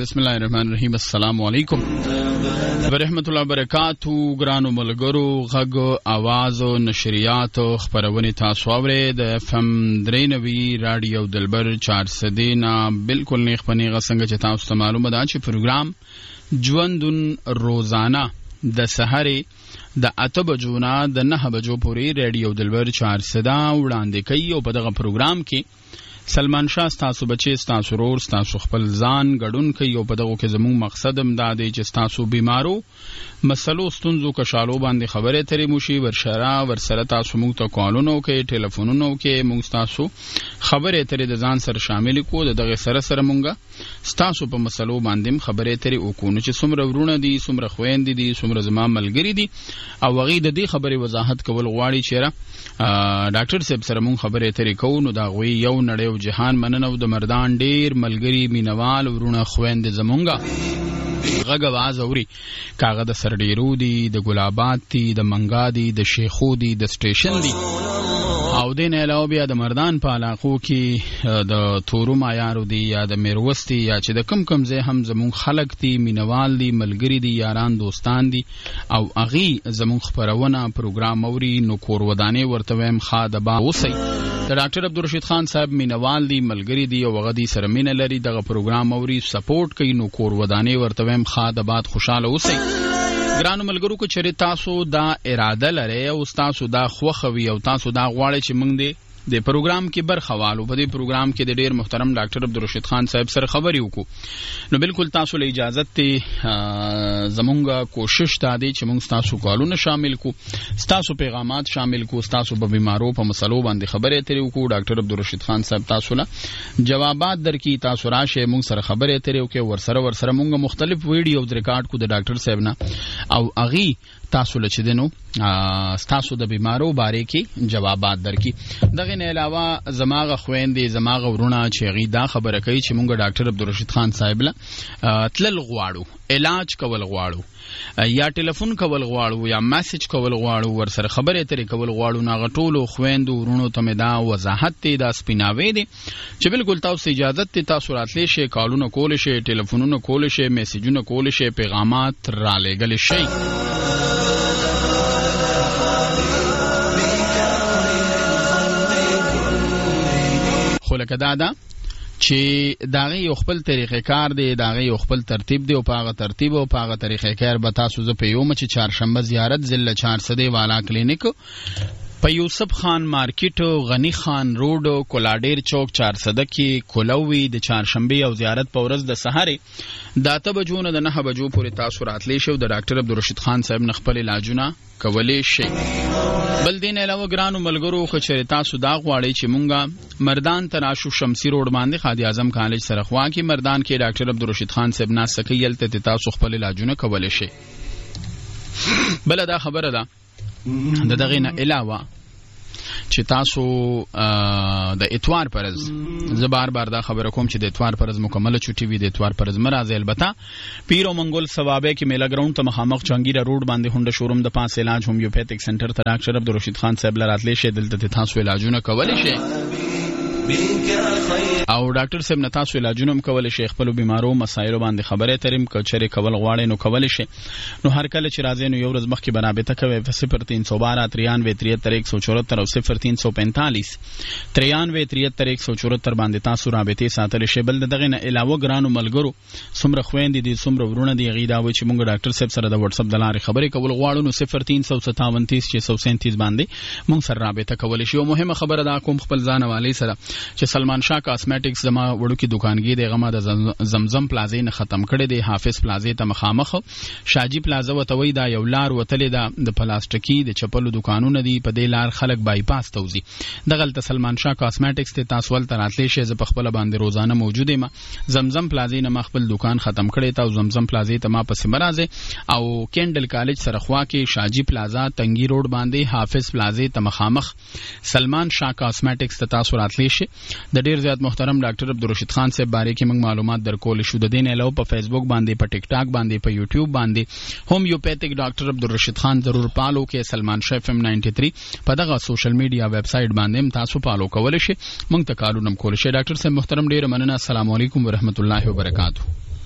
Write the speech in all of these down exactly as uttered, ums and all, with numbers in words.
بسم الله الرحمن الرحیم. السلام علیکم ورحمۃ اللہ وبرکاتہ. ګرانو ملګرو، غږ आवाज او نشریات او خبرونه تاسو اورئ د اف ام درې نوي رادیو دلبر چار سدینا بالکل نیخ پنی غسنګ چې تاسو ته معلومه ده چې پروګرام ژوندون روزانه د سحر د اته بجو نه د نه بجو پورې رادیو دلبر چار سدا وړاندې کوي او په دغه پروګرام کې سلمان شاه تاسو بچي تاسو رور تاسو خپل ځان غډون کوي او په دغه کې زموږ مقصد هم دا دی چې تاسو بیمارو مسلو ستونزو کښالو باندې خبره ترې موشي ورشرا ورسره تاسو موږ ته کالونو کې ټلیفونونو کې موږ تاسو خبره ترې د ځان سره شامل کو د دغه سره سره موږ تاسو په مسلو باندې خبره ترې وکونو چې څومره ورونه دي څومره خويندې دي څومره زما ملګری دي او هغه د دې خبره وضاحت کول غواړي چې را ډاکټر صاحب سره موږ خبره ترې کوو. دا غوي یو نړیو جهان مننو د مردان ډیر ملګری مینوال ورونه خويند زمونږه غږ आवाज اوري کاغه د سرډیرو دي د ګلابات دي د منګا دي د شیخو دي د سټیشن دي او دین علاوه بیا د مردان په علاقو کې د تورو مایارو دي یا د میروستی یا چې د کم کم ځای هم زمون خلک دي مینوال دي ملګری دي یاران دوستان دي او اغي زمون خبرونه پروګرام اوري نو کور ودانې ورته ویم خادبا اوسئ. د ډاکټر عبدالرشید خان صاحب مینوال دي ملګری دي او غدي سره مینه لري دغه پروګرام اوري سپورټ کوي نو کور ودانې ورته ویم خادبات خوشاله اوسئ. ګرانو ملګرو کو چیرې تاسو دا اراده لرئ او تاسو دا خوښوي او تاسو دا غواړئ چې موږ دې د پروګرام کې برخوالو په دې پروګرام کې د ډیر محترم ډاکټر عبدالرشید خان صاحب سره خبرې وکړو نو بالکل تاسو له اجازه ته زمونږه کوشش تا دی چې موږ تاسو کالونه شامل کو تاسو پیغامات شامل کو تاسو په بیمارو په مسلو باندې خبرې اترې وکړو. ډاکټر عبدالرشید خان صاحب تاسو له جوابات درکې تاسو راشه موږ سره خبرې اترې وکړو ورسره ورسره موږ مختلف ویډیو ریکارډ کو د ډاکټر صاحب نه او اغي تاسو له چدنو تاسو د بیمارو باره کې جوابات درکې. دغه نه علاوه زماغه خويندې زماغه ورونه چې غي دا خبره کوي چې مونږ ډاکټر عبدالرشید خان صاحب له تلل غواړو علاج کول غواړو یا ټلیفون کول غواړو یا میسج کول غواړو ورسره خبرې اترې کول غواړو ناغه ټولو خويندو ورونو ته مې دا وضاحت دی دا سپیناوي دی چې بالکل تاسو اجازه ته تاسو راتلی شي کالونه کول شي ټلیفونونه کول شي میسجونه کول شي پیغامات را لېږل شي. خو لکه دا ده چې داغه یو خپل طریقې کار دی داغه یو خپل ترتیب دی او په هغه ترتیب او په هغه طریقې کار به تاسو زه په یوم چې چهارشنبه زیارت ضلع چار سدې والا کلینیک په یوسف خان مارکیټ غنی خان روډ کولاډیر چوک چار سده کې کولوي د چهارشنبه او زیارت په ورځ د سحر د اته بجو نه د نه بجو پورې تاسو راتلی شو د ډاکټر عبدالرشید خان صاحب نه خپل علاجونه کولی شي. بل دین علاوه ګرانو ملګرو خو چې تاسو دا غواړئ چې مونږه مردان تراشو شمسی روډ باندې خادي اعظم کالج سره خوا کې مردان کې ډاکټر عبدالرشید خان صاحب نه سکیل ته تاسو خپل علاجونه کولی شي. بل دا خبره ده د دغه نه علاوه چې تاسو د اتوار پرز زه بار بار دا خبره کوم چې د اتوار پرز مکمله چټي وي د اتوار پرز مرزه البته پیرو منګول ثوابه کې میلا ګراوند ته مخامخ چنګیره روډ باندې هونډه شوروم د پاس علاج هومیوپیتیک سنټر ته ډاکټر عبدالرشید خان صاحب لراتلی شي دلته تاسو علاجونه کولی شي او ډاکټر صاحب نه تاسو علاجونه هم کولی شي خپل بیمارو مسایلو باندې خبرې تریم کچري کول غواړي نو کولی شي نو هر کله چې راځي نو یو ورځ مخکې برابطه کوي په صفر تین سو بارہ ترانوے تریہتر ایک سو چوہتر او صفر تین سو پینتالیس ترانوے تریہتر ایک سو چوہتر باندې تاسو رابطې ساتلی شي. بل دغه نه علاوه ګرانو ملګرو څومره خويندې دي څومره ورونه دي غي دا و چې موږ ډاکټر صاحب سره د واتس اپ د لارې خبرې کول غواړو نو صفر تین سو ستاون تیس چھ سو سینتیس باندې موږ سره رابطه کولی شي. او مهمه خبره دا کوم خپل ځان والی سره چې سلمان شاه کاسمیټکس زما وړو کې دکانګي دی غما د زمزم پلازې نه ختم کړي دی حافظ پلازې ته مخامخ شاجی پلازه وتوي دا یو لار وتلې دا د پلاستیکي د چپلو دکانونه دی په دې لار خلک بایپاس توزي دغه سلمان شاه کاسمیټکس ته تاسو ول تراتلی شي ز په خپل باندې روزانه موجوده ما زمزم پلازې نه خپل دکان ختم کړي تا زمزم پلازې ته ما پسې مرزه او کینډل کالج سره خوا کې شاجی پلازا تنګي روډ باندې حافظ پلازې ته مخامخ سلمان شاه کاسمیټکس ته تاسو راتلی شي. د ډیر زیات محترم ډاکټر عبدالرشید خان صاحب باره کې موږ معلومات درکول شو د دین علاوه په فیسبوک باندې په ټیک ټاک باندې په یوټیوب باندې هومیوپیتیک ډاکټر عبدالرشید خان ضرور پالو کې سلمان شاه اف ام نائنٹی تھری په دغه سوشل میډیا ویب سټ باندې تاسو پالو کول شي موږ ته کارونه کول شي. ډاکټر صاحب محترم ډیر مننه. السلام علیکم ورحمت الله وبرکاتہ.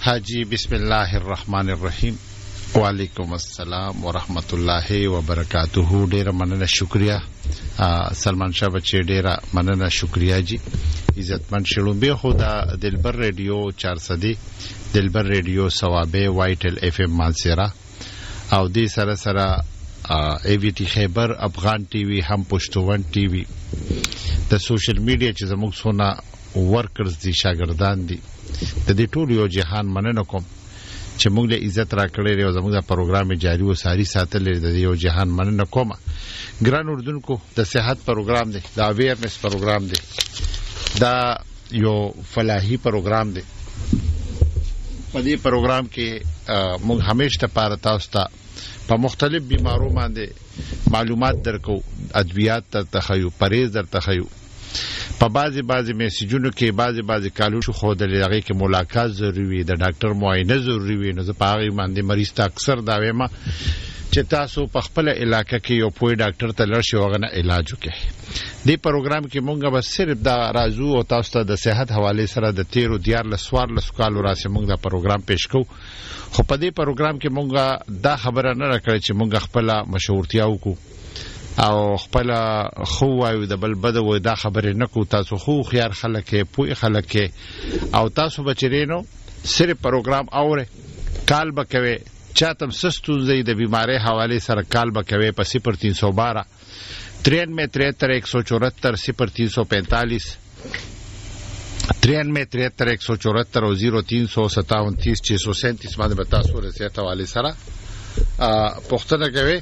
حاجی بسم الله الرحمن الرحیم. وعلیکم السلام ورحمت الله وبرکاتہ. ډیر مننه شکریا سلمان شاه بچی, ډیر مننه شکریا جی. عزتمن شړومبه خدا دلبر ریډیو چار صدی, دلبر ریډیو ثوابه, وایټل اف ام مانسرا او دې سره سره ای وی ټی خیبر, افغان ټي وي, هم پښتون ټي وي. د سوشل میډیا چې زموږ سونه ورکرز دي, شاګردان دي, د دې ټول یو جهان مننه کوم چې موږ له عزت را کړی او زموږ د پروګرام جاری و ساری ساتل د یو جهان مننه کوم. ګران اردوونکو, د صحت پروګرام دی, د اویرنس پروګرام دی, دا یو فلاحي پروګرام دی. په دې پروګرام کې موږ همیشه لپاره تاسو ته په مختلف بیمارو باندې معلومات درکو, ادویات تر تخیو, پرهیز در تخیو. په بعضی بعضی میسجونو کې بعضی بعضی کالو شو خو د لغې کې ملاقات ضروری وي, د ډاکټر معاینه ضروری وي. نو زه په هغه باندې مریض ته اکثر دا وایم چې تاسو په خپل علاقې کې یو پوی ډاکټر ته لړ شئ او هغه علاج وکړئ. دې پروګرام کې مونږ به صرف دا راځو او تاسو ته د صحت حواله سره د تیرو دیارلس څوارلس کالو راځي مونږ دا پروګرام پېښ کوو. خو په دې پروګرام کې مونږ دا خبره نه راکړې چې مونږ خپل مشورتیا وکړو او خپل خو وایو د بل بد و, دا خبره نه کو. تاسو خو خيار خلک کې, پوي خلک کې, او تاسو بچرینو صرف پروګرام اوره کال بکوي. چاته سستون زید د بیماری حواله سره کال بکوي په صفر تین سو بارہ ترانوے تریہتر ایک سو چوہتر صفر تین سو پینتالیس ترانوے تریہتر ایک سو چوہتر اور زیرو تین سو ستاون تیس چھ سو سینتیس باندې بتا سو رسیت حواله سره پختنه کوي.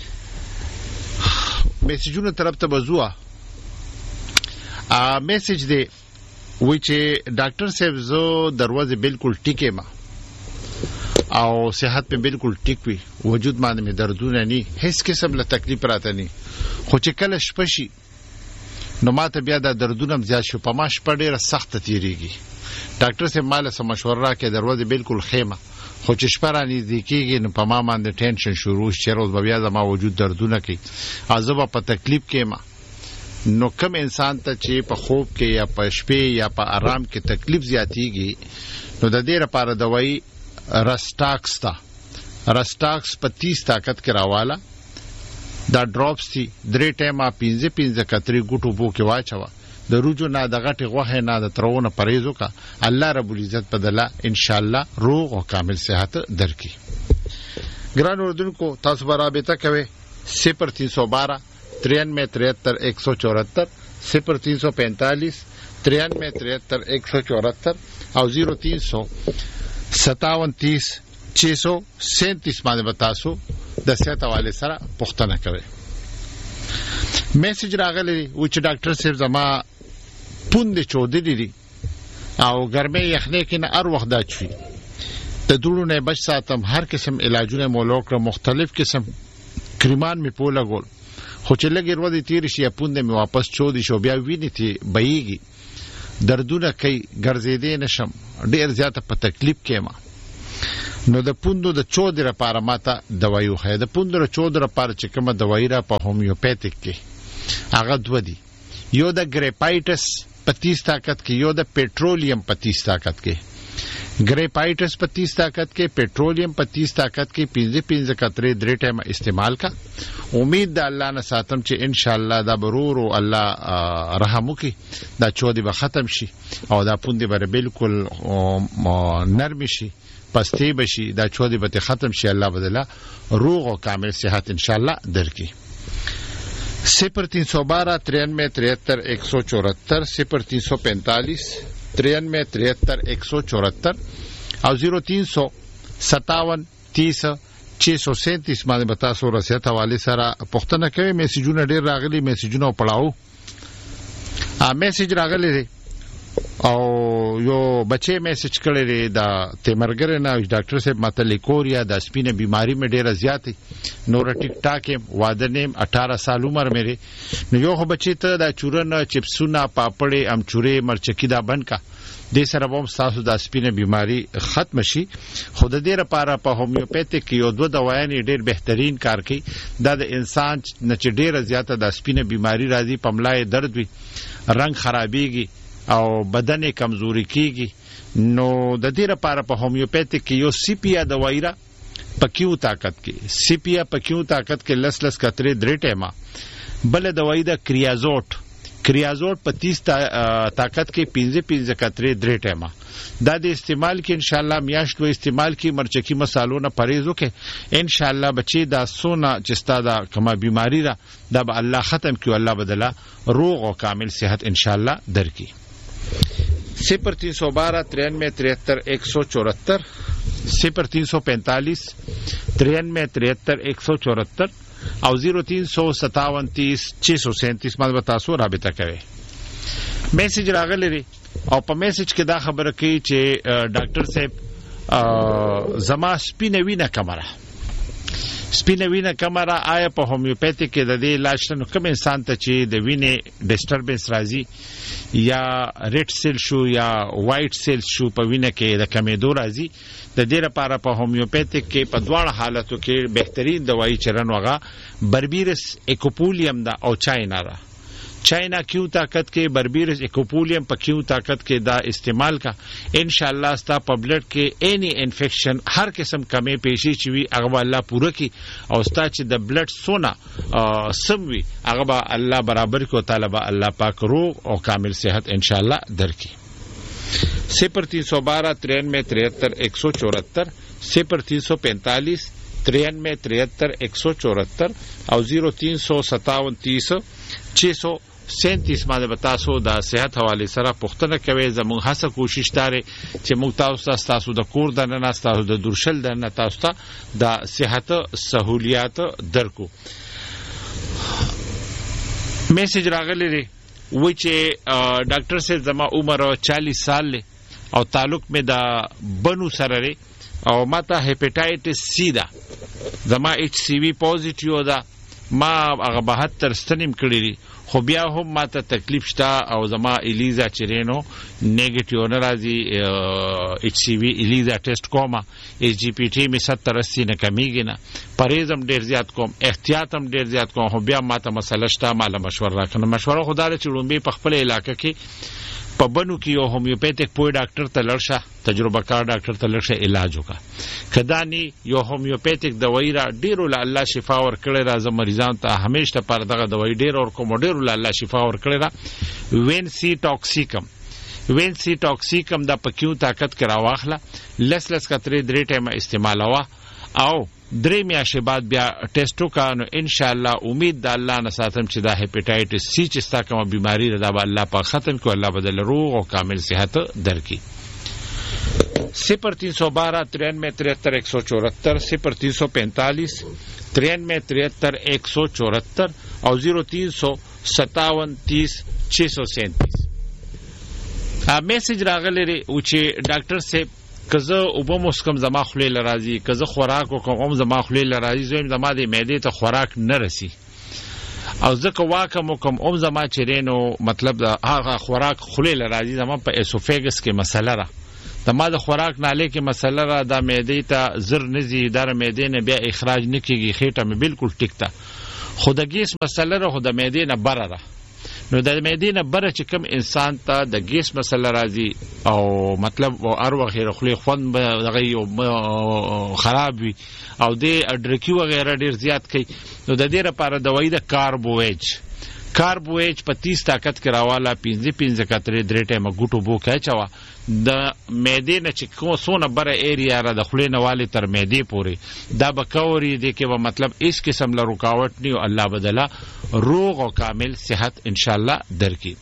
میسجونو طرف ته بزوا ا میسج دی وی چې ډاکټر صاحب زو دروازه بالکل ټیکه ما او صحت په بالکل ټیک وي, وجود باندې مې دردونه ني, هیڅ قسم له تکلیف راته ني, خو چې کله شپه شي نو ماته بیا د دردونه زیات شو, په ما شپه ډیره سخت تیریږي. ډاکټر صاحب مال سم مشوره راکې دروازه بالکل خیمه, خو چې شپه را نږدې کېږي نو په ما باندې ټینشن شروع شي, روز به بیا زما وجود دردونه کوي, عذاب په تکلیف کې ما. نو کوم انسان ته چې په خوب کې یا په شپې یا په آرام کې تکلیف زیاتېږي نو د دې لپاره دوايي رسټاکس تا رسټاکس په تیس طاقت کې راواله, دا ډراپس دي, درې ټیمه پنځه پنځه کتري ګوټو بو کې واچوه, د روجو نه د غټي غوخه نه د ترونه پرهیز وکا. الله رب العزت بدلا ان شاء الله روغ او کامل صحت درکې. ګران اردوونکو, تاسو به رابطه کوئ صفر تین سو بارہ ترانوے تریہتر ایک سو چوہتر صفر تین سو پینتالیس ترانوے تریہتر ایک سو چوہتر او زیرو تین سو ستاون تیس چھ سو سینتیس باندې بتاسو د صحت حواله سره پښتنه کوي. میسج راغلی و چې ډاکټر صاحب زما پوند چودې دي او ګرمه یخنه کې نه هر وخت دا چوي, د دوړو نه بچ ساتم, هر قسم علاجونه مولوک مختلف قسم کریمان می پولا ګول, خو چې لګي ورو دي تیر شي پوند می واپس چودې شو, بیا ویني تی بېږي, دردونه کوي, ګرځېدې نشم, ډېر زیاته په تکلیف کې ما. نو د پوندو د چودې لپاره ماته دوايي وخه. د پوندو د چودې لپاره چې کومه دوايي را په هومیوپیتیک کې هغه دوه دي, یو د ګریپایټس په تیس طاقت کې, یو د پېټرولیم په تیس طاقت کې. ګریپایټس په تیس طاقت کې, پېټرولیم په تیس طاقت کې پنځه پنځه کترې درې ټیمه استعمال کا. امید د الله نه ساتم چې ان شاء الله دا برور او الله رحم وکي, دا چودې به ختم شي او دا پوندې به بالکل نرم شي, پستی بشي, دا چودې به ختم شي. الله بدلا روغ او کامل صحت ان شاء الله درکې. صفر تین سو بارہ ترانوے تریہتر ایک سو چوہتر صفر تین سو پینتالیس ترانوے تریہتر ایک سو چوہتر او زیرو تین سو ستاون تیس چھ سو سینتیس باندې بتا سو رسیت حواله سره پښتنه کوي. میسجونه ډیر راغلي, میسجونه پړاو ا میسج راغلي دي او یو بچي میسج کړی دی دا تیمرګر نه, ډاکټر صاحب ماته لیکوریا د سپینه بیماری مې ډیره زیاتې, نور ټیک ټاک واده نیم اٹھارہ سال عمر مې. نو یو خو بچي ته دا چورن چپسونه پاپړې امچورې مرچکی دا بند کا, د سره بوم تاسو د سپینه بیماری ختم شي. خو د دې لپاره په هومیوپیتیک یو دوه دوايانې ډیر بهترین کار کوي. دا د انسان نه چې ډیره زیاته د سپینه بیماری راځي, پملای درد وي, رنگ خرابېږي او بدن کمزوري کیږي, نو د دې لپاره په هومیوپیتیک کې یو سیپیا دوايي را پکیو طاقت کې سیپیا پکیو طاقت کې لس لس کترې درې ټیمه بل دوايي د کریازوټ کریازوټ په تیس طاقت کې پنځه پنځه کترې درې ټیمه دا د استعمال کې ان شاء الله میاشت و استعمال کې مرچکی مصالو نه پرهیز وکړي ان شاء الله بچي دا سونا چستا دا کما بیماری را دا به الله ختم کړي الله بدلا روغ او کامل صحت ان شاء الله درکړي صفر تین سو بارہ ترانوے تریہتر ایک سو چورہتر صفر تین سو پینتالیس ترانوے تریہتر ایک سو چورہتر او زیرو تین سو ستاون تیس چھ سو سینتیس باندې تاسو رابطه کوئ میسج راغلی دی او په میسج کې دا خبره کوي چې ډاکټر صاحب زما سپینه وینه کمره سپینه وینه کمره آیا په هومیوپیتیک کې د دې علاج نو کوم انسان ته چې د وینې ډیسټربنس راځي یا ریډ سیل شو یا وایټ سیل شو په وینه کې د کمیدو راځي د دې لپاره په هومیوپیتیک کې په دواړه حالتو کې بهترین دوايي چرن وغه بربیرس ایکوپولیم دا او چاینا را چاینا کیو طاقت کې بربیرس ایکوپولیم په کیو طاقت کې دا استعمال کا ان شاء الله ستا په بلډ کې اني انفیکشن هر قسم کمې پیشي چې وي هغه الله پوره کی او ستا چې د بلډ سونا سم وي هغه الله برابر کو تعالی به الله پاک روغ او کامل صحت ان شاء الله درکې صفر تین سو بارہ ترانوے تریہتر ایک سو چورہتر صفر تین سو پینتالیس ترانوے تریہتر ایک سو چورہتر او زیرو تین سو ستاون تیس چھ سو سینتیس باندې بتاسو دا صحت حواله سره پښتنه کوي زموږ هڅه کوشش تاره چې موږ تاسو تاسو د کور د نه تاسو د درشل د نه تاسو ته د صحت سہولیات درکو میسج راغلی دی و چې ډاکټر صاحب زما عمر چالیس سال له او تعلق مې دا بنو سره لري او ماته هپاتایټس سی دا زما ایچ سی وی پوزټیو دا ما هغه بهتر ستنیم کړی دي خو بیا هم ماته تکلیف شته او زما الیزا چرینو نیگیټیو ناراضي ایچ سی وی الیزا ټیسټ کوما ایچ جی پی ټی می ستر اسی نه کمیږي نه پریزم ډیر زیات کوم احتیاط هم ډیر زیات کوم خو بیا ماته مسله شته مال مشوره راکنه مشوره خدای چې لومبي په خپل علاقې کې په بنو کې یو هومیوپیتیک پوی ډاکټر ته لړشه تجربه کار ډاکټر ته لړشه علاج وکړه کدانی یو هومیوپیتیک دوايي را ډیرو له الله شفا ور کړی راځه مریضان ته همیشه پر دغه دوايي ډیر اور کوم ډیرو له الله شفا ور کړی را وین سی ټاکسیکم وین سی ټاکسیکم د پکیو طاقت کرا واخله لس لس کترې درې ټیمه استعمالوه او درې میاشتې بعد بیا ټیسټو کانو ان شاء الله امید د الله نه ساتم چې دا هپاتایټس سی چې ستا کومه بیماری ده به الله پاک ختم کو الله بدل روغ او کامل صحت درکړي صفر تین سو بارہ ترانوے تریہتر ایک سو چورہتر صفر تین سو پینتالیس ترانوے تریہتر ایک سو چورہتر اور زیرو تین سو ستاون تیس چھ سو سینتیس میسج راغلی دی چې ډاکټر صاحب کزه وبم اسکم زما خلی لرازي کزه خوراک وکم هم زما خلی لرازي زویم زما د معدې ته خوراک نه رسی او ځکه واکم وکم هم زما چرینو مطلب هغه خوراک خلی لرازي زما په اسوفیګس کې مسله را د ما د خوراک ناله کې مسله را د معدې ته زر نزي در معدې نه بیا اخراج نکېږي خېټه مې بالکل ټیکتا خودګیس مسله را خود معدې نه بره را نو د معدې نه بره چې کوم انسان ته د ګیس مسله راځي او مطلب او ار وغیره خلی خوند دغه خراب وي او د اډرکی وغیره ډیر زیات کوي نو د دې لپاره دوايي د کاربوهیج کاربوهیج په تیس طاقت کې راواله پنځه پنځه کترې درې ټیمه ګوټو بو کچوا د معدې نه چې کوم سونه بره ایریا را د خلی نه والی تر معدې پورې دا بکوري دي کې به مطلب اس قسم له رکاوټ نه او الله بدلا روغ او کامل صحت ان شاء الله درکې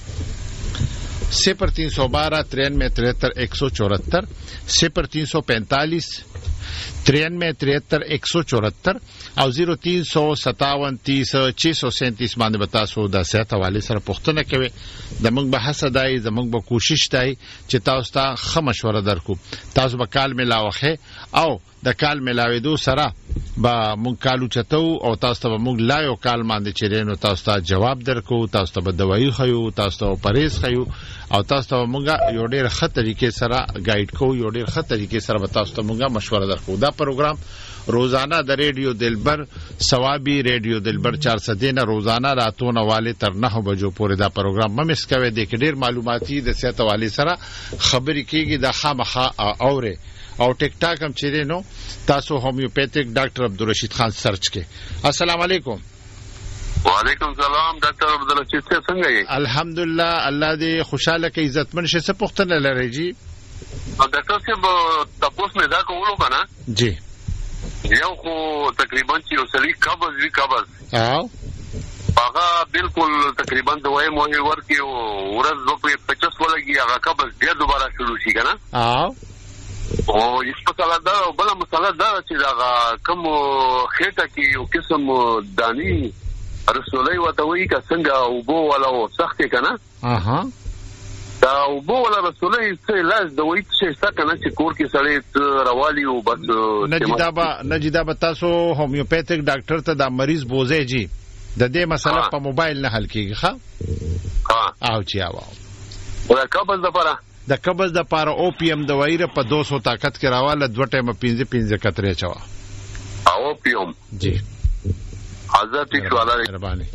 صفر تین سو بارہ ترانوے تریہتر ایک سو چورہتر صفر تین سو پینتالیس ترانوے تریہتر ایک سو چورہتر او زیرو تین سو ستاون تیس چھ سو سینتیس باندې بتاسو د صحت حواله سره پښتنه کوي د موږ به حسد دی د موږ به کوشش دی چې تاسو ته ښه مشوره درکو تاسو به کال ملاوخه او د کال ملاویدو سره با مونږ کالو چتو او تاسو ته مونږ لا یو کال باندې چیرینو تاسو ته جواب درکو تاسو ته دوايي خيو تاسو ته پرهیز خيو او تاسو ته مونږ یو ډیر ښه طریقې سره گایډ کو یو ډیر ښه طریقې سره تاسو ته مونږ مشوره درکو دا پروګرام روزانه د ریډیو دلبر ثوابي ریډیو دلبر چار سو نه روزانه راتونه والے تر نه بجو پورې دا پروګرام ممس کوي د ډیر معلوماتي د صحت والے سره خبرې کیږي د خامخا اوره او ټیک ټاک هم چیرې نو تاسو هومیوپیتھک ډاکټر عبدالرشید خان سرچ کې. السلام علیکم. وعلیکم السلام ډاکټر عبدالرشید صاحب څنګه یې؟ الحمدلله الله دې خوشاله کې عزتمن شه. څه پوښتنه لرئ جی؟ ډاکټر صاحب تاسو مې دا کوولو کنه جی یو خو تقریبا چې وسلی قبض وی قبض او هغه بالکل تقریبا دوه مو ورکی ورځ په پچاس ولګي هغه قبض بیا دوباره شروع شي کنه او او یو څه دا بل مسله دا چې دا کوم خېټه کې یو قسم دانی رسولي وته وی که څنګه او بو ولا سخت کنه اها دا او بو ولا رسولي څه لاس د وې څه څه کنه چې کور کې سړی روالي او بس نجیدابا نجیدابا تاسو هومیوپیتھک ډاکټر ته دا مریض بوزي جی د دې مسله په موبایل نه حل کیږي ښا ها او چی او دا قبض لپاره د قبض د لپاره او پی ام دوايي په دو سو طاقت کې راواله دوه ټیمه پنځه پنځه کترې چوا او پی ام جی حضرت شواله مهرباني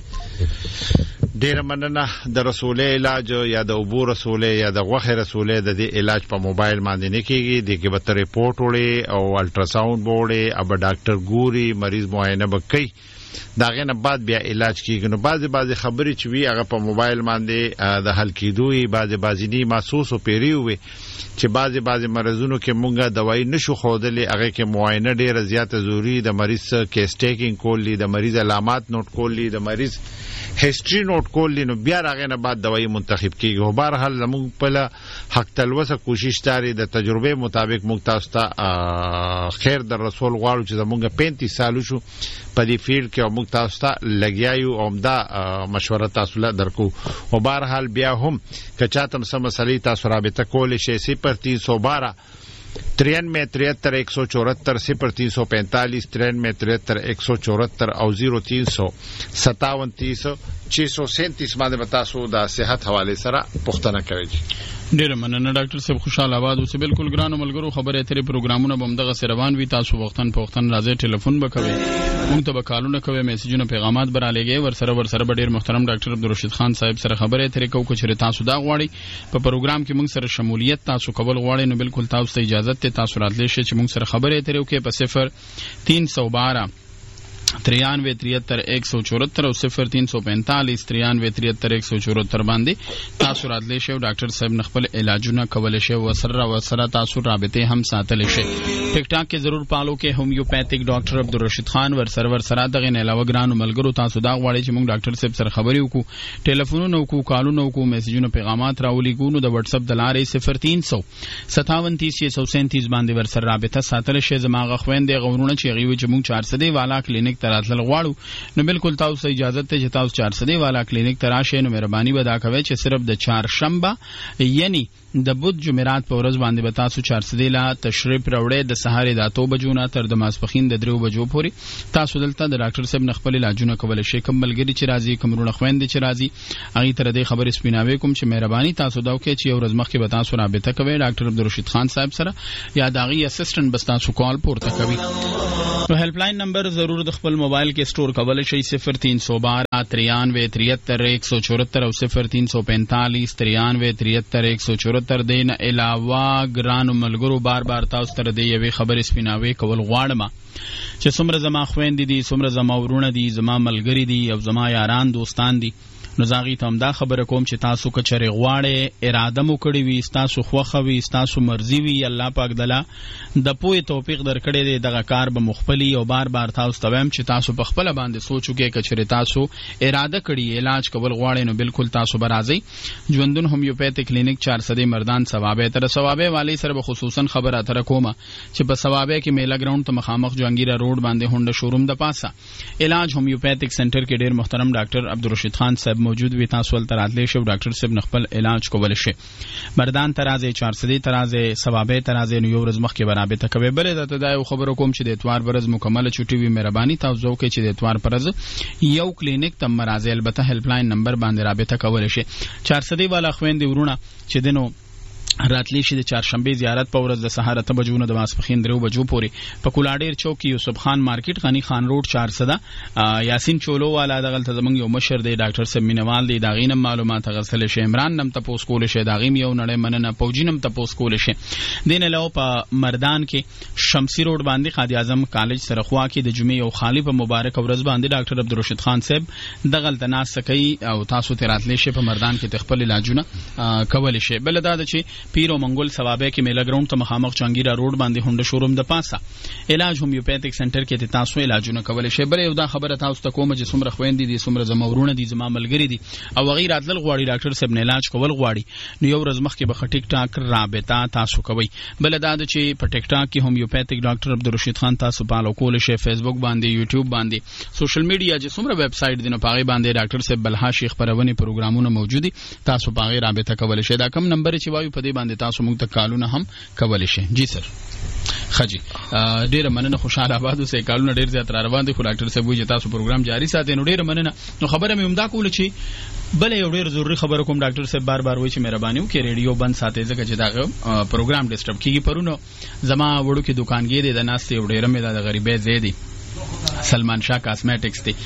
ډیر مننه. د رسول علاج یا د ابو رسول یا د غوخه رسول د دې علاج په موبایل باندې نه کیږي. د کې به ریپورت وړي او الټراساوند وړي اب ډاکټر ګوري مریض معاینه وکړي داغه نه بعد بیا علاج کیږي. نو بعضی بعضی خبرې چې وی هغه په موبایل باندې د حل کیدوي بعضی بعضی ني محسوس او پیری وي چې بعضی بعضی مرزونو کې مونږه دوايي نشو خودلې هغه کې معاینه ډیره زیاته ضروری د مریض کیس ټیکینګ کولی د مریض علامات نوٹ کولی د مریض هیستوري نوٹ کولی نو بیا هغه نه بعد دوايي منتخب کیږي. او بهر حال زموږ په حق تلوسه کوشش تاري د تجربه مطابق موږ تاسو ته خیر در رسول غواړو چې زموږ پینتیس سال شو په دې فیلډ کې او موږ تاسو ته لګیایو او دا مشوره تاسو له درکو. او بهر حال بیا هم کچاتم سم مسلې تاسو رابطه کولې شي صفر تین سو بارہ ترانوے تریہتر ایک سو چوہتر صفر تین سو پینتالیس ترانوے تریہتر ایک سو چوہتر او زیرو تین سو ستاون تیس چھ سو سینتیس باندې بتاسو دا صحت حواله سره پښتنه کوي. ډیر مننه ډاکټر صاحب خوشاله آباد اوسه. بالکل ګرانو ملګرو خبره اترې پروګرامونه بمدغه سره روان وي. تاسو وختن په وختن راځي ټلیفون وکوي مونږ ته وکالونه کوي میسجونه پیغامات برالېږي ور سره ور سره ډیر محترم ډاکټر عبدالرشید خان صاحب سره خبره اترې کوو چې تاسو دا غواړي په پروګرام کې مونږ سره شمولیت تاسو قبول غواړي نو بالکل تاسو ته اجازه ته تاسو راتلی شئ چې مونږ سره خبره اترې وکړي په صفر تین سو بارہ ترانوے تریہتر ایک سو چوہتر او صفر تین سو پینتالیس ترانوے تریہتر ایک سو چوہتر باندې تاسو راتلی شئ. ډاکټر صاحب نخپل علاجونه کول شي وسره وسره تاسو رابطه هم ساتل شي. ټیک ټاک کې ضرور پالو کې هومیوپیتھک ډاکټر عبدالرشید خان ور سره ور سره دغه نه علاوه ګرانو ملګرو تاسو دا غواړئ چې موږ ډاکټر صاحب سره خبرې وکړو ټلیفونونه وکړو کالونه وکړو میسجونه پیغامات راولېږو نو د واتس اپ د لارې صفر تین سو ستاون تیس یو سو سینتیس باندې ور سره رابطه ساتل شي. زماغه خويندې غوړونه چې غوي چې موږ چار سدي والا کلینیک تراتل غواړو نو بالکل تاسو اجازه ته چې تاسو چار سدي والا کلینیک تراشه نو مهرباني ودا کوي چې صرف د چار شنبه یعنی د بود جمعرات په ورځ باندې به تاسو چار سدي لا تشریف راوړې د سهار د اتو بجو نه تر د ماسپخین د درو بجو پورې تاسو دلته د ډاکټر صاحب نخپل علاجونه کول شي. کوم ملګری چې راځي کومرونه خويندې چې راځي هغه تر دې خبرې سپیناوي کوم چې مهرباني تاسو دا وکړئ چې یو ورځ مخکې به تاسو رابطه کوي ډاکټر عبدالرشید خان صاحب سره یا داغي اسسټنټ بس تاسو کال پورته کوي. نو هیلپ لاین نمبر ضرور د خپل موبایل کې سٹور کول شي صفر تین سو بارہ ترانوے تریہتر ایک سو چوہتر او صفر تین سو پینتالیس ترانوے تریہتر ایک سو چوہتر دین علاوه ګرانو ملګرو بار بار تاسو تر دې یوې خبرې سپیناوي کول غواړم چې څومره زما خويندې دي څومره زما ورونه دي زما ملګری دي او زما یاران دوستان دي نو زاغي ته هم دا خبره کوم چې تاسو کچره غواړي اراده مو کړی وي تاسو خوخه وي تاسو مرزي وي الله پاک دلا د پوهې توفیق درکړي دی دغه کار به مخفلی او بار بار تاسو ته هم چې تاسو په خپل باندې سوچو کې کچره تاسو اراده کړی علاج کول غواړي نو بالکل تاسو برازي ژوندون هومیوپیتھک کلینیک چار سدي مردان ثوابه تر ثوابه والی سره به خصوصا خبره تر کومه چې په ثوابه کې میلا ګراوند ته مخامخ جوانګیرا روډ باندې هونډه شوروم د پاسه علاج هومیوپیتھک سنټر کې ډیر محترم ډاکټر عبدالرشید خان صاحب موجود وي تاسو ول تراتلی شو ډاکټر صاحب خپل علاج کول شي مردان ترازه چار سدي ترازه ثوابه ترازه نو یو ورځ مخکې برابر کوي بل د دا یو خبرو کوم چې د اتوار برز مکمل چټي وي مهرباني تاسو کې چې د اتوار پرز یو کلینیک تم مرازه البته هیلپ لاین نمبر باندې رابطه کول شي چار سدي والا خويندې ورونه چې دنو راتلی شي د چهارشنبه زیارت په ورځ د سهار اته بجو نه د ماسپخین درو بجو پورې په کولاډیر چوک یوسف خان مارکیټ غنی خان روډ چار صدا یاسین چولو والا دغه تزمنګ یو مشر دی ډاکټر سم مینوال دی داغینم معلومات غسل شي عمران نم تپوس کول شي داغیم یو نړۍ مننه پوجینم تپوس کول شي دین له په مردان کې شمسی روډ باندې قائد اعظم کالج سره خوا کې د جمعې یو خالی په مبارک ورځ باندې ډاکټر عبدالرشید خان صاحب دغه تناس سکی او تاسو ته راتلی شي په مردان کې تخپل علاجونه کول شي بل دا چې پیر او منګول ثوابه کې میلا ګراوند ته مخامخ چنګیرا روډ باندې هونډه شوروم د پاسه علاج هومیوپیتھیک سنټر کې تاسو علاجونه کول شي بل یو دا خبره تاسو ته کوم چې څومره خويندې دي څومره زمورونه دي زما ملګری دي او غیر عدل غواړي ډاکټر صاحب نه علاج کول غواړي نو یو ورځ مخکې به ټیک ټاک رابطه تاسو کوي بل دا چې په ټیک ټاک کې هومیوپیتھیک ډاکټر عبدالرشید خان تاسو فالو کول شي فیسبوک باندې یوټیوب باندې سوشل میډیا چې څومره ویب سټ دي نو پاغي باندې ډاکټر صاحب بلها شیخ پرونی پروګرامونه موجود دي تاسو پاغي رابطه کول شي دا کم نمبر چې وایو په دې باندې تاسو موږ ته کالونه هم کول شي جی سر خجی ډیره مننه خوشاله آباد اوسې کالونه ډیر زیات را روان دي خو ډاکټر صاحب وایي تاسو پروګرام جاری ساتئ نو ډیره مننه نو خبره مې عمدا کول چې بل یو ډیر ضروری خبره کوم ډاکټر صاحب بار بار وایي چې مهرباني وکړئ ریډیو بند ساتئ ځکه چې دا پروګرام ډیسټرب کیږي پرونو زما وړو کې دکانګي دي د ناس ته ډیره مې د غریبې زیدي سلمان شاه کاسمیټکس دی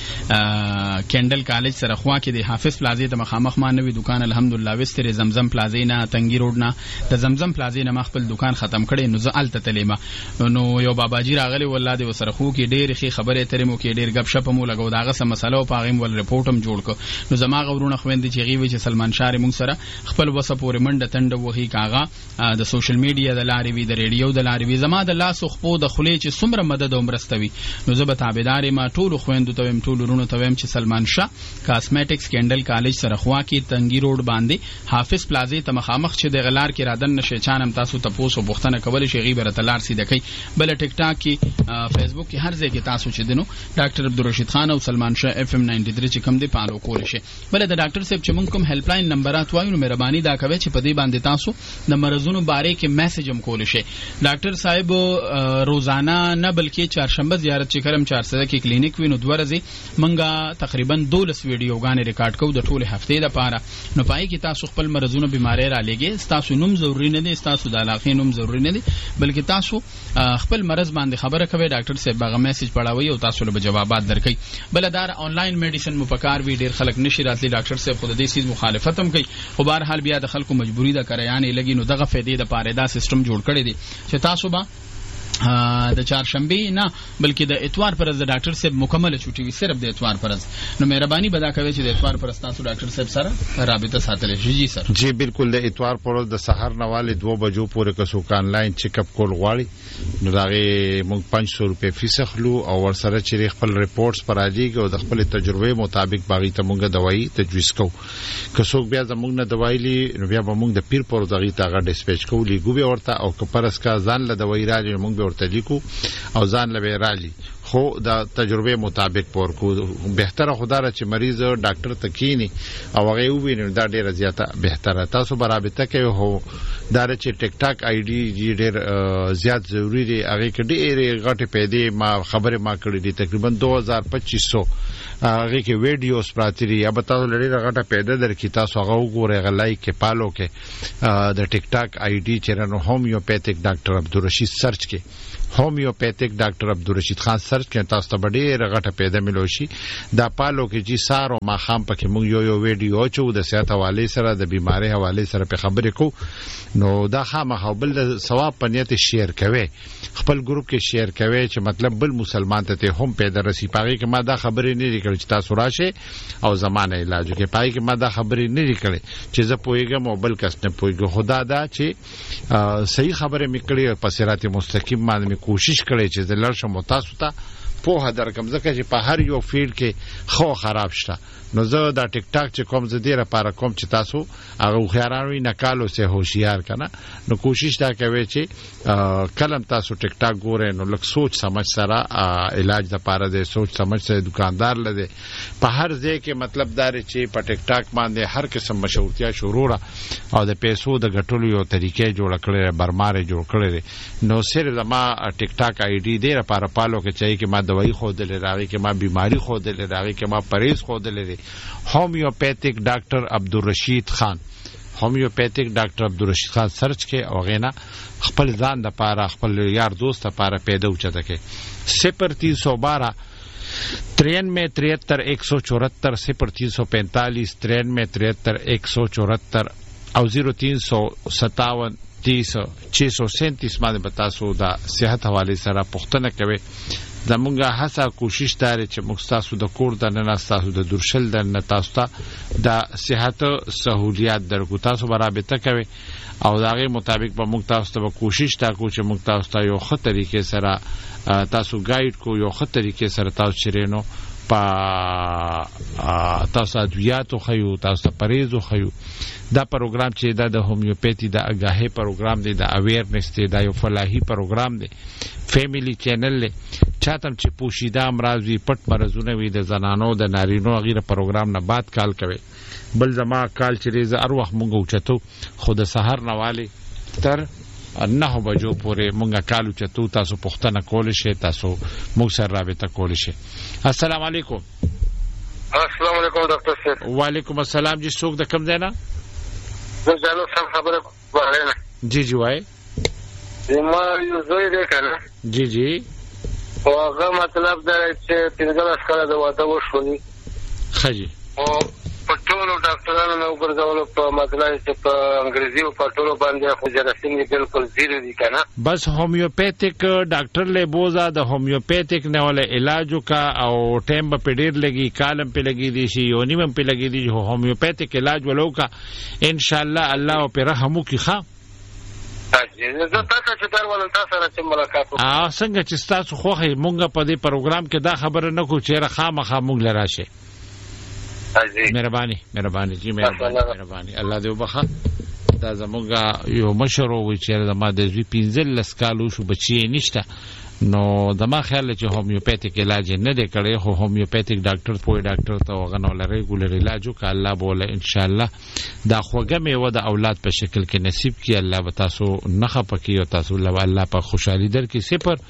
کینډل کالج سره خوا کې دی حافظ پلازې ته مخامخ ما نوی دکان الحمدلله وستره زمزم پلازې نه تنګي روډ نه د زمزم پلازې نه خپل دکان ختم کړي نو زه الته تلیما نو یو باباجی راغلی ولله دی وسره خو کې ډېر خي خبره ترې مو کې ډېر غب شپ مو لګاو داغه سم مسله او پاغیم ول ریپورټم جوړ ک نو زما غورونه خويندې چې غوي چې سلمان شاه مونږ سره خپل وسه پورې منډه تند وਹੀ کاغه د سوشل میډیا د لارې وی د ریډیو د لارې وی زما د لاس خو د خلې چې څومره مدد او مرستوي نو زه به تابعداري ما ټول خويندو ته ويم ټول ورونو ته ويم چې سلمان شاه کاسمیټکس کینډل کالج سره خوا کې تنګي روډ باندې حافظ پلازې ته مخامخ چې د غلار کې رادن نشه چانم تاسو ته پوسو بوختنه کول شي غیبره تلار سیده کوي بل ټیک ټاک کې فیسبوک کې هر ځای کې تاسو چې دینو ډاکټر عبدالرشید خان او سلمان شاه اف ام ننانوے چې کوم دی پالو کول شي بل د ډاکټر صاحب چې مونږ کوم هیلپ لاین نمبرات وایو نو مهرباني دا کوي چې په دې باندې تاسو د مرزونو باره کې میسج هم کول شي ډاکټر صاحب روزانه نه بلکې چهارشنبه زیارت چې کرم چار سده کې کلینیک وینو دوه ورځې منګه تقریبا دولس ویډیوګانې ریکارډ کوو د ټوله هفته لپاره نو پای کې تاسو خپل مرزونه بیماری را لګي تاسو نوم ضروری نه دي تاسو د علاقې نوم ضروری نه دي بلکې تاسو خپل مرز باندې خبره کوي ډاکټر صاحب هغه میسج پړاوي او تاسو له جوابات درکې بل دار آنلاین میډیسن مپکار وی ډیر خلک نشي راتلی ډاکټر صاحب خود دې سیس مخالفت هم کوي خو بهر حال بیا د خلکو مجبوری ده کړیانې لګي نو دغه فائدې د پاره دا سیستم جوړ کړی دی چې تاسو به د چهارشنبه نه بلکې د اتوار پر ورځ د ډاکټر صاحب مکمل چوټي وي صرف د اتوار پر ورځ نو مهرباني بدا کوي چې د اتوار پر ورځ تاسو ډاکټر صاحب سره رابطه ساتل شي جی سر جی بالکل د اتوار پر ورځ د سحر نواله دو بجو پورې کسو آنلاین چیک اپ کول غواړي نو داغه موږ پنځه سوه روپے فیس اخلو او ورسره چې خپل ریپورتس پر راځي او د خپل تجربه مطابق باغی ته موږ دوايي تجویز کوو کسو بیا زموږ نه دوايي لی نو بیا موږ د پیر پر دغه تاغه ډیسپیچ کوو لیګو به ورته او کپرس کا ځان له دوايي راځي موږ به ورته لیکو او ځان له راځي خو د تجربه مطابق پور کو بهتره خدای چې مریض ډاکټر تکینی او هغه ویني دا ډیره زیاته بهتره تاسو برابر کوي هو دا چې ټیک ټاک آی ډی ډیر زیات ضروری دی هغه کې ډیره غټه پیدا ما خبره ما کړې دي تقریبا دو هزار پچیس سو هغه کې ویډیوز پراتري یا تاسو لري غټه پیدا درکې تاسو هغه وګورئ غلای کې پالو کې د ټیک ټاک آی ډی چرنو هومیوپیتھیک ډاکټر عبدالرشید سرچ کې هومیوپیتھیک ډاکټر عبدالرشید خان سرچ کې تاسو ته ډېر غټه پیدا ملوشي دا پالو کې چې سارو ما خام پکې موږ یو یو ویډیو چو د صحت حواله سره د بیماری حواله سره په خبرې کو نو دا خامخا بل د ثواب پنیت شیر کوي خپل ګروپ کې شیر کوي چې مطلب بل مسلمان ته هم پیدا رسی پاږي چې ما دا خبرې نه لري چې تاسو راشه او زمانه علاج کې پای کې ما دا خبرې نه لري چې زه پويګم او بل کس نه پويګو خدا دا چې صحیح خبره میکړي په صراط مستقیم باندې کوشش کړي چې د لړشم تاسو ته په هدر کوم ځکه چې په هر یو فیلډ کې خو خراب شته نو زه دا ټیک ټاک چې کوم زه ډیره پاره کوم چې تاسو هغه خیارانوي نکالو سه هوشیار کنه نو کوشش دا کوي چې کلم تاسو ټیک ټاک ګورئ نو لک سوچ سمجھ سره علاج د پاره د سوچ سمجھ سره دکاندار لده په هر ځای کې مطلب دار چې په ټیک ټاک باندې هر قسم مشورتیا شروع او د پیسو د غټولو یو طریقې جوړ کړل برماره جوړ کړل نو سره زما ټیک ټاک آی ډی ډیره پاره پالو کې چي کې ما دوايي خو دل راغی کې ما بیماری خو دل راغی کې ما پرهیز خو دل لري هومیوپیتھیک ډاکټر عبدالرشید خان هومیوپیتیک ډاکټر عبدالرشید خان سرچ کې او غینا خپل ځان د پاره خپل یار دوست لپاره پیدا اوچته کې صفر تین سو بارہ ترانوے تریہتر ایک سو چورہتر صفر تین سو پینتالیس ترانوے تریہتر ایک سو چورہتر او زیرو تین سو ستاون تیس چھ سو سینتیس باندې بتاسو دا صحت حواله سره پوښتنه کوي زمونږه هڅه کوشش دار چې موږ تاسو د کور د نه تاسو د درشل د نه تاسو ته د صحت سہولیات درکو تاسو برابر کوي او داغه مطابق به موږ تاسو ته کوشش تا کو چې موږ تاسو ته یو ښه طریقې سره تاسو گایډ کو یو ښه طریقې سره تاسو چرینو په تاسو ادویاتو خیو تاسو پریزو خیو دا پروګرام چې دا د هومیوپیتي د اگاهي پروګرام دی د اویرنس دی دا یو فلاحي پروګرام دی فیملی چینل له چاتم چې پوشیده امراض وی پټ مرزونه وی د زنانو د نارینو غیره پروګرام نه بعد کال کوي بل زما کال چې ریزه ار وخت مونږ اوچتو خود سحر نواله تر نه بجو پورې مونږه کالو چتو تاسو پښتنه کول شي تاسو موږ سره رابطه کول شي السلام علیکم السلام علیکم ډاکټر صاحب وعلیکم السلام جی څوک د کوم ځای نه زه جانو سم خبره کوم جی جی وای ما یو زوی دی کنه جی جی هغه مطلب دا چې پنځه کاله د واده وشولي خجی او په ټولو ډاکټرانو نو ګرځول په مطلب چې په انګریزي او په ټولو باندې خو جراثیم بالکل زیرو دي کنه بس هومیوپیتیک ډاکټر له بوزا د هومیوپیتیک نه ول علاج کا او ټیم په ډیر لګي کالم په لګي دي شي یو نیم په لګي دي هومیوپیتیک علاج ولو کا ان شاء الله الله په رحم وکي ښا زه تاسو چې در ولن تاسو سره چې ملاقات وکړم ا څنګه چې تاسو خوخه مونږ په دې پروګرام کې دا خبره نه کو چې خامخا مونږ لراشه مهرباني مهرباني جی مهرباني مهرباني الله دې وبخه دا زموږه یو مشر وي چې د ما د زوی پنځل لسکالو شو بچی نشته نو د ما خیال چې هومیوپیتیک علاج نه دی کړی خو هومیوپیتیک ډاکټر پوي ډاکټر ته وغنو لري ګولر علاج وکړه الله بوله ان شاء الله دا خوګه میوه د اولاد په شکل کې نصیب کړي الله به تاسو نه خپکی او تاسو الله په خوشحالي در کې صفر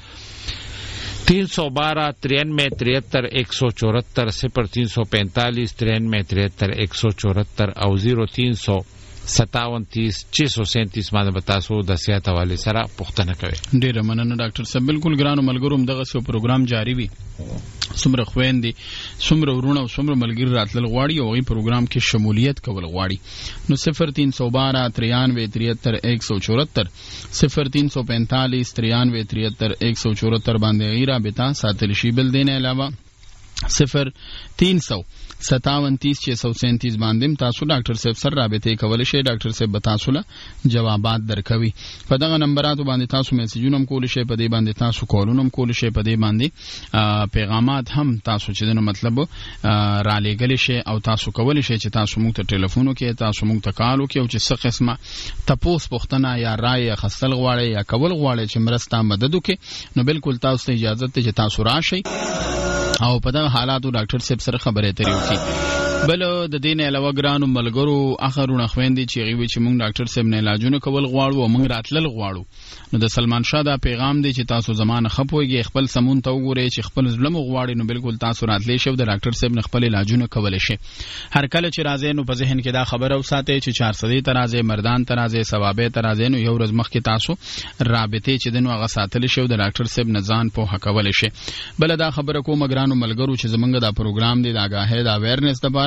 تین سو بارہ ترانوے تریہتر ایک سو چورہتر صفر تین سو پینتالیس ترانوے تریہتر ایک سو چورہتر او زیرو تین سو ستاون تیس چھ سو سینتیس باندې بتاسو د صحت حواله سره پوښتنه کوي ډیره مننه ډاکټر صاحب بالکل ګرانو ملګرو دغه سو پروګرام جاری وي څومره خويندې څومره ورونه او څومره ملګری راتل غواړي او غي پروګرام کې شمولیت کول غواړي نو صفر تین سو بارہ ترانوے تریہتر ایک سو چورہتر صفر تین سو پینتالیس ترانوے تریہتر ایک سو چورہتر باندې غیره بتا ساتل شي بل دینه علاوه صفر تین سو ستاون تیس چھ سو سینتیس باندې تاسو ډاکټر صاحب سره رابطه کولای شئ ډاکټر صاحب به تاسو له جوابات درکوي په دغه نمبراتو باندې تاسو میسجونه هم کول شئ په دې باندې تاسو کالونه هم کول شئ په دې باندې پیغامات هم تاسو چې دنه مطلب را لېګل شي او تاسو کولای شئ چې تاسو موږ ته ټلیفون وکړئ تاسو موږ ته کال وکړئ او چې څه قسمه تپوس پوښتنه یا رائے خصل غواړئ یا کول غواړئ چې مرسته مدد وکړي نو بالکل تاسو ته اجازه ته چې تاسو راشئ او په دغه حالاتو ډاکټر صاحب سره خبرې اترې وکړي بل د دین علاوه ګرانو ملګرو اخرونه خويندې چې غوي چې موږ ډاکټر صاحب نه علاجونه کول غواړو او موږ راتلل غواړو نو د سلمان شاه دا پیغام دی چې تاسو زمانه خپويږي خپل سمون ته وګورئ چې خپل ظلم غواړي نو بالکل تاسو راتلې شو د ډاکټر صاحب نه خپل علاجونه کول شي هر کله چې راځي نو په ذهن کې دا خبره وساتئ چې چار سدي ترازه مردان ترازه ثوابه ترازه نو یو ورځ مخکې تاسو رابطه چې دنو هغه ساتل شو د ډاکټر صاحب نه ځان په حق کول شي بل دا خبره کوم ګرانو ملګرو چې زمونږ دا پروګرام دی دا غاهه دا اویرنس د